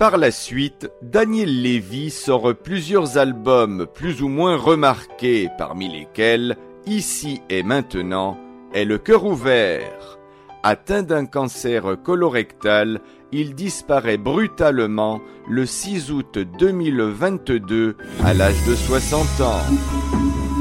Par la suite, Daniel Levy sort plusieurs albums plus ou moins remarqués, parmi lesquels Ici et maintenant et Le cœur ouvert. Atteint d'un cancer colorectal, il disparaît brutalement le 6 août 2022 à l'âge de 60 ans.